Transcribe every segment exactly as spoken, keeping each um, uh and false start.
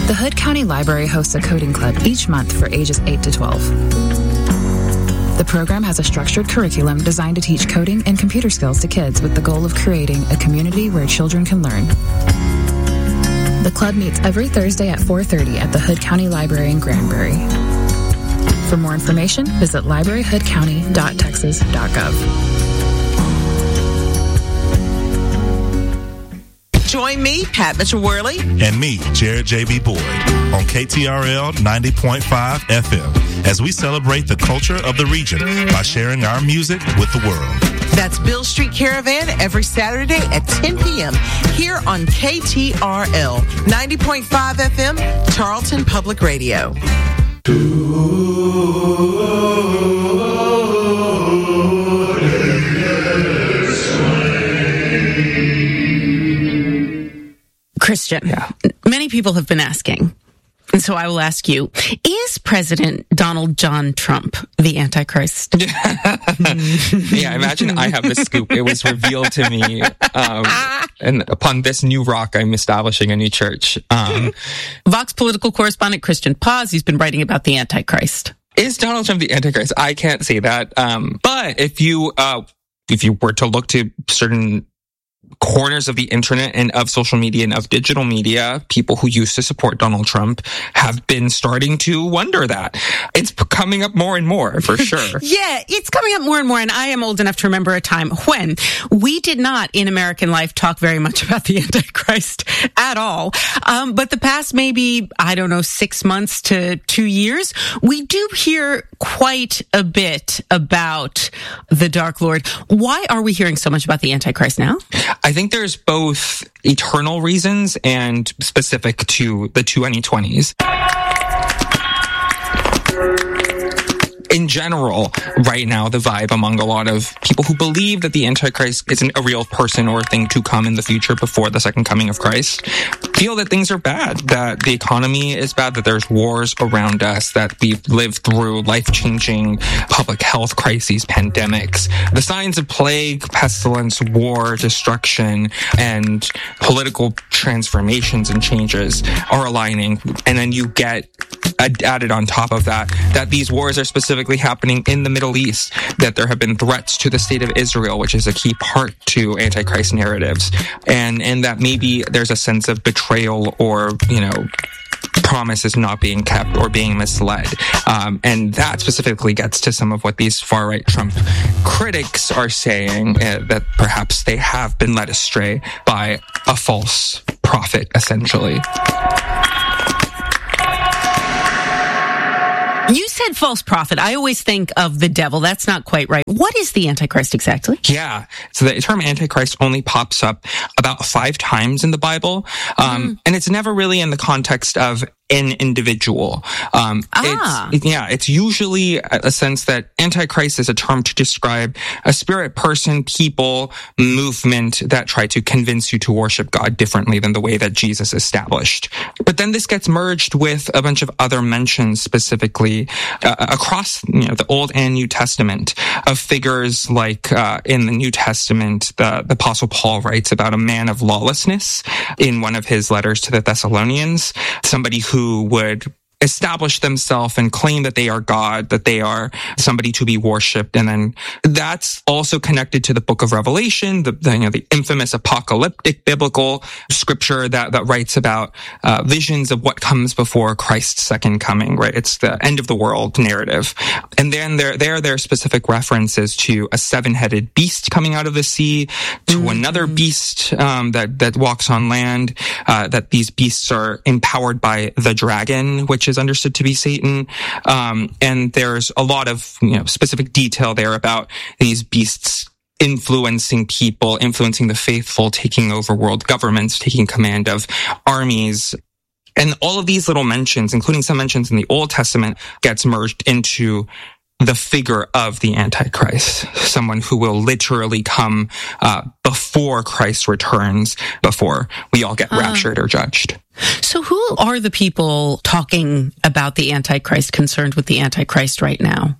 The Hood County Library hosts a coding club each month for ages eight to twelve. The program has a structured curriculum designed to teach coding and computer skills to kids with the goal of creating a community where children can learn. The club meets every Thursday at four thirty at the Hood County Library in Granbury. For more information, visit library hood county dot texas dot gov. Join me, Pat Mitchell-Worley. And me, Jared J B. Boyd, on K T R L ninety point five F M as we celebrate the culture of the region by sharing our music with the world. That's Bill Street Caravan every Saturday at ten p.m. here on K T R L ninety point five F M, Charlton Public Radio. Christian, yeah. Many people have been asking, and so I will ask you, is President Donald John Trump the Antichrist? Yeah, imagine I have the scoop. It was revealed to me. Um, and upon this new rock, I'm establishing a new church. Um, Vox political correspondent Christian Paz, he's been writing about the Antichrist. Is Donald Trump the Antichrist? I can't say that. Um, but if you, uh, if you were to look to certain corners of the internet and of social media and of digital media, people who used to support Donald Trump have been starting to wonder that. It's coming up more and more, for sure. Yeah, it's coming up more and more, and I am old enough to remember a time when we did not, in American life, talk very much about the Antichrist at all. Um, but the past maybe, I don't know, six months to two years, we do hear quite a bit about the Dark Lord. Why are we hearing so much about the Antichrist now? I think there's both eternal reasons and specific to the twenty twenties. In general, right now, the vibe among a lot of people who believe that the Antichrist isn't a real person or a thing to come in the future before the second coming of Christ feel that things are bad, that the economy is bad, that there's wars around us, that we've lived through life-changing public health crises, pandemics. The signs of plague, pestilence, war, destruction, and political transformations and changes are aligning. And then you get added on top of that, that these wars are specifically happening in the Middle East, that there have been threats to the state of Israel, which is a key part to Antichrist narratives, and and that maybe there's a sense of betrayal or, you know, promises not being kept or being misled. Um, and that specifically gets to some of what these far-right Trump critics are saying, uh, that perhaps they have been led astray by a false prophet, essentially. You said false prophet. I always think of the devil. That's not quite right. What is the Antichrist exactly? Yeah. So the term Antichrist only pops up about five times in the Bible. Um, mm. And it's never really in the context of an individual. Um, ah. It's, yeah, it's usually a sense that Antichrist is a term to describe a spirit, person, people, movement that try to convince you to worship God differently than the way that Jesus established. But then this gets merged with a bunch of other mentions specifically uh, across, you know, the Old and New Testament of figures like uh, in the New Testament, the, the Apostle Paul writes about a man of lawlessness in one of his letters to the Thessalonians, somebody who who would establish themselves and claim that they are God, that they are somebody to be worshipped. And then that's also connected to the book of Revelation, the, the, you know, the infamous apocalyptic biblical scripture that, that writes about uh, visions of what comes before Christ's second coming, right? It's the end of the world narrative. And then there, there, there are specific references to a seven-headed beast coming out of the sea, to mm-hmm. another beast um, that, that walks on land, uh, that these beasts are empowered by the dragon, which is understood to be Satan. Um, and there's a lot of, you know, specific detail there about these beasts influencing people, influencing the faithful, taking over world governments, taking command of armies. And all of these little mentions, including some mentions in the Old Testament, gets merged into the figure of the Antichrist, someone who will literally come uh, before Christ returns, before we all get uh, raptured or judged. So who are the people talking about the Antichrist, concerned with the Antichrist right now?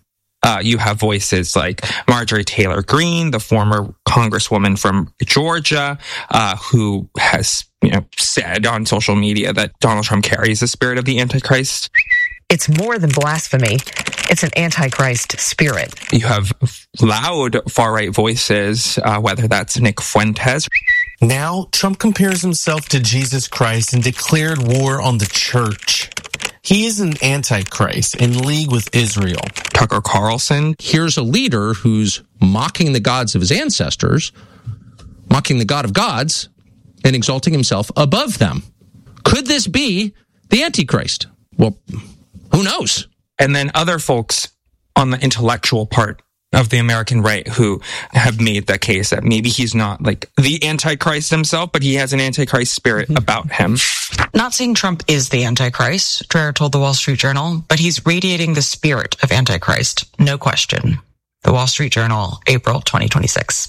Uh, you have voices like Marjorie Taylor Greene, the former congresswoman from Georgia, uh, who has, you know, said on social media that Donald Trump carries the spirit of the Antichrist. It's more than blasphemy. It's an Antichrist spirit. You have loud far-right voices, uh, whether that's Nick Fuentes. Now, Trump compares himself to Jesus Christ and declared war on the church. He is an Antichrist in league with Israel. Tucker Carlson. Here's a leader who's mocking the gods of his ancestors, mocking the God of gods, and exalting himself above them. Could this be the Antichrist? Well, who knows? And then other folks on the intellectual part of the American right who have made the case that maybe he's not like the Antichrist himself, but he has an Antichrist spirit about him. Not saying Trump is the Antichrist, Dreher told the Wall Street Journal, but he's radiating the spirit of Antichrist. No question. The Wall Street Journal, April twenty twenty-six.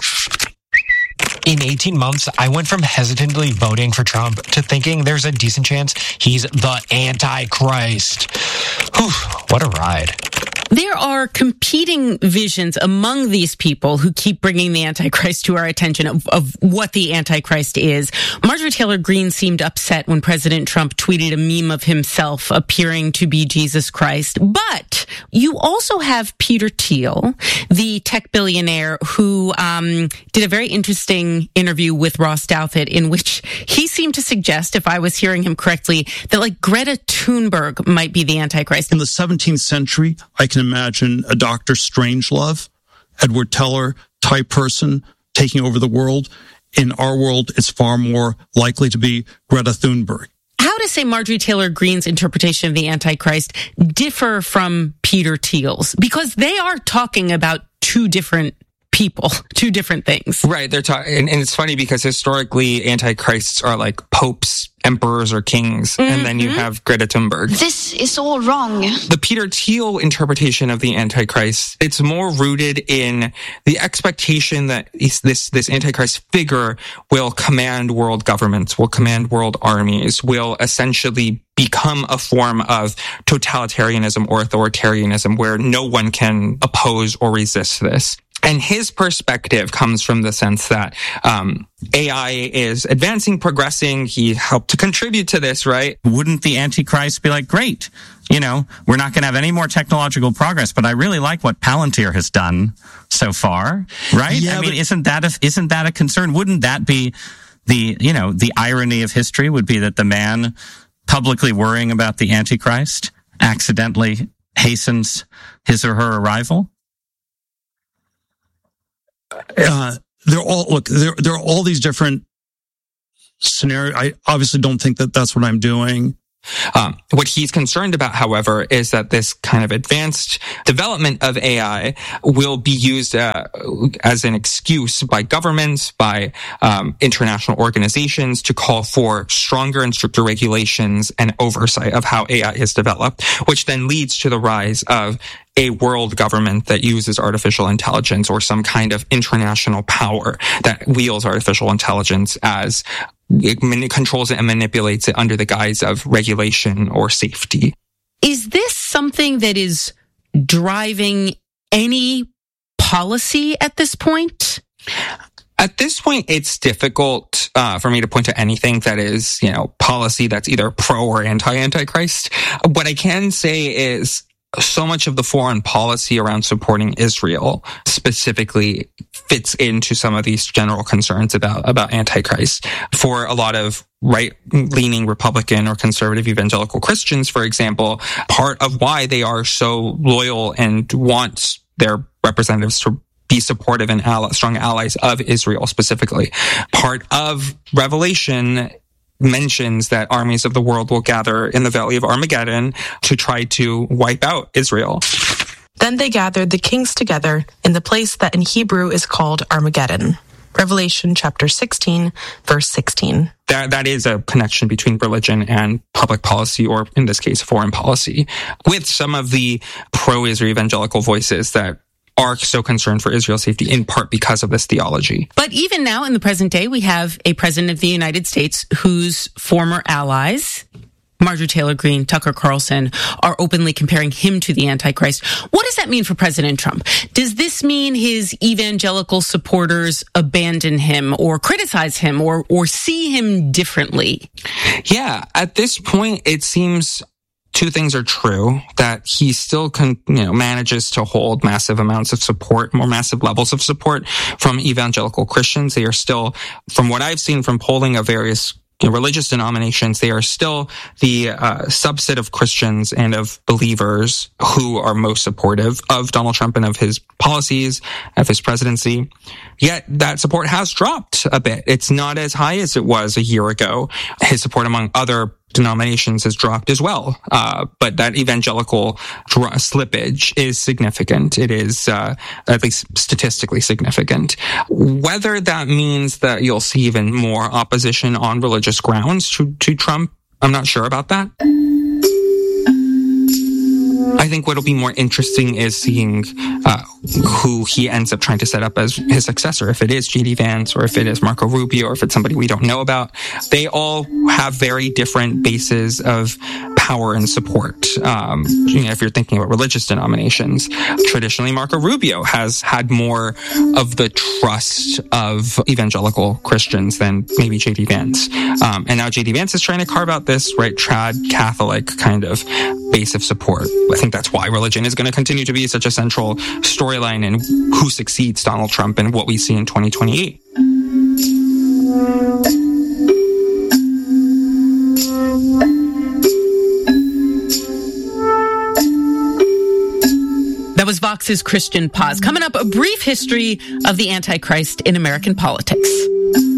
In eighteen months, I went from hesitantly voting for Trump to thinking there's a decent chance he's the Antichrist. Whew, what a ride. There are competing visions among these people who keep bringing the Antichrist to our attention of, of what the Antichrist is. Marjorie Taylor Greene seemed upset when President Trump tweeted a meme of himself appearing to be Jesus Christ. But you also have Peter Thiel, the tech billionaire who um, did a very interesting interview with Ross Douthat in which he seemed to suggest, if I was hearing him correctly, that like Greta Thunberg might be the Antichrist. In the seventeenth century, I can imagine a Doctor Strangelove, Edward Teller type person taking over the world. In our world, it's far more likely to be Greta Thunberg. How does, say, Marjorie Taylor Greene's interpretation of the Antichrist differ from Peter Thiel's? Because they are talking about two different people, two different things. Right. They're talking, and, and it's funny because historically Antichrists are like popes, emperors, or kings. Mm-hmm. And then you have Greta Thunberg. This is all wrong. The Peter Thiel interpretation of the Antichrist, it's more rooted in the expectation that this, this Antichrist figure will command world governments, will command world armies, will essentially become a form of totalitarianism or authoritarianism where no one can oppose or resist this. And his perspective comes from the sense that um, A I is advancing, progressing. He helped to contribute to this, right? Wouldn't the Antichrist be like, great, you know, we're not going to have any more technological progress, but I really like what Palantir has done so far, right? Yeah, I mean, but- isn't that a, isn't that a concern? Wouldn't that be the, you know, the irony of history would be that the man publicly worrying about the Antichrist accidentally hastens his or her arrival? Uh, they're all, look, there, there are all these different scenarios. I obviously don't think that that's what I'm doing. Um, what he's concerned about, however, is that this kind of advanced development of A I will be used uh, as an excuse by governments, by um, international organizations to call for stronger and stricter regulations and oversight of how A I is developed, which then leads to the rise of a world government that uses artificial intelligence or some kind of international power that wields artificial intelligence as it controls it and manipulates it under the guise of regulation or safety. Is this something that is driving any policy at this point? At this point, it's difficult uh, for me to point to anything that is, you know, policy that's either pro or anti-Antichrist. What I can say is so much of the foreign policy around supporting Israel specifically fits into some of these general concerns about, about Antichrist. For a lot of right-leaning Republican or conservative evangelical Christians, for example, part of why they are so loyal and want their representatives to be supportive and ally, strong allies of Israel specifically. Part of Revelation mentions that armies of the world will gather in the Valley of Armageddon to try to wipe out Israel. Then they gathered the kings together in the place that in Hebrew is called Armageddon. Revelation chapter sixteen, verse sixteen. That, that is a connection between religion and public policy, or in this case, foreign policy, with some of the pro-Israel evangelical voices that are so concerned for Israel's safety, in part because of this theology. But even now, in the present day, we have a president of the United States whose former allies Marjorie Taylor Greene, Tucker Carlson are openly comparing him to the Antichrist. What does that mean for President Trump? Does this mean his evangelical supporters abandon him or criticize him or, or see him differently? Yeah, at this point, it seems two things are true, that he still can, you know, manages to hold massive amounts of support, more massive levels of support from evangelical Christians. They are still, from what I've seen from polling of various you know, religious denominations, they are still the uh, subset of Christians and of believers who are most supportive of Donald Trump and of his policies, of his presidency. Yet that support has dropped a bit. It's not as high as it was a year ago. His support among other denominations has dropped as well. Uh, but that evangelical dr- slippage is significant. It is, uh, at least statistically significant. Whether that means that you'll see even more opposition on religious grounds to, to Trump, I'm not sure about that. I think what'll be more interesting is seeing uh, who he ends up trying to set up as his successor. If it is J D Vance, or if it is Marco Rubio, or if it's somebody we don't know about. They all have very different bases of power and support. Um, you know, if you're thinking about religious denominations, traditionally Marco Rubio has had more of the trust of evangelical Christians than maybe J D Vance. Um, and now J D Vance is trying to carve out this right trad Catholic kind of base of support. I think that's why religion is going to continue to be such a central storyline in who succeeds Donald Trump and what we see in twenty twenty-eight. That was Vox's Christian Pause. Coming up, a brief history of the Antichrist in American politics.